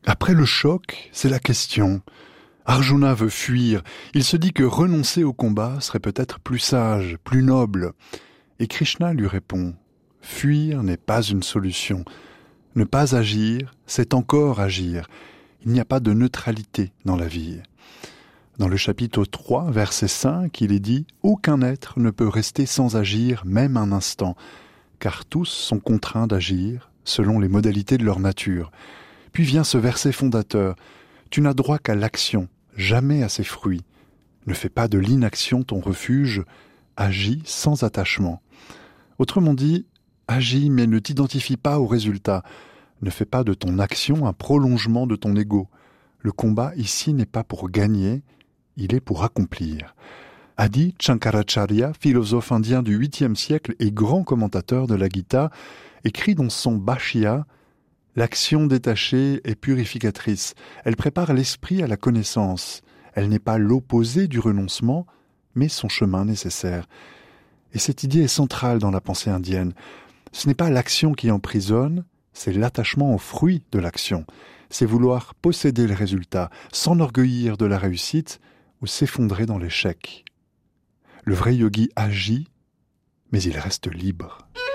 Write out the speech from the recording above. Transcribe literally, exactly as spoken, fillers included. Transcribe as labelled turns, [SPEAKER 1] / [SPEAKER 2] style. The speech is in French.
[SPEAKER 1] Après le choc, c'est la question. Arjuna veut fuir. Il se dit que renoncer au combat serait peut-être plus sage, plus noble. Et Krishna lui répond « Fuir n'est pas une solution. Ne pas agir, c'est encore agir. Il n'y a pas de neutralité dans la vie. » Dans le chapitre trois, verset cinq, il est dit « Aucun être ne peut rester sans agir, même un instant, car tous sont contraints d'agir selon les modalités de leur nature. » Puis vient ce verset fondateur « Tu n'as droit qu'à l'action, jamais à ses fruits. Ne fais pas de l'inaction ton refuge, agis sans attachement. » Autrement dit, agis mais ne t'identifie pas au résultat. Ne fais pas de ton action un prolongement de ton ego. Le combat ici n'est pas pour gagner, il est pour accomplir. Adi Shankaracharya, philosophe indien du huitième siècle et grand commentateur de la Gita, écrit dans son Bhashya « L'action détachée est purificatrice. Elle prépare l'esprit à la connaissance. Elle n'est pas l'opposé du renoncement, mais son chemin nécessaire. » Et cette idée est centrale dans la pensée indienne. Ce n'est pas l'action qui emprisonne, c'est l'attachement au fruit de l'action. C'est vouloir posséder le résultat, s'enorgueillir de la réussite ou s'effondrer dans l'échec. Le vrai yogi agit, mais il reste libre.